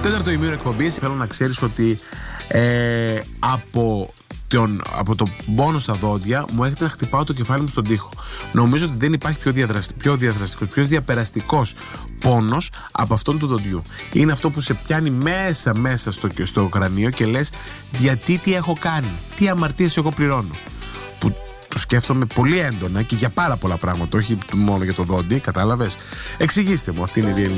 Τέταρτο ημίρο εκπομπής. Θέλω να ξέρεις ότι από το πόνο στα δόντια μου έρχεται να χτυπάω το κεφάλι μου στον τοίχο. Νομίζω ότι δεν υπάρχει πιο διαδραστικός, πιο διαπεραστικός πόνος από αυτόν του δοντιού. Είναι αυτό που σε πιάνει μέσα στο κρανίο και λες, γιατί, τι έχω κάνει, τι αμαρτίες εγώ πληρώνω. Που το σκέφτομαι πολύ έντονα και για πάρα πολλά πράγματα, όχι μόνο για το δόντι, κατάλαβες. Εξηγήστε μου, αυτή είναι η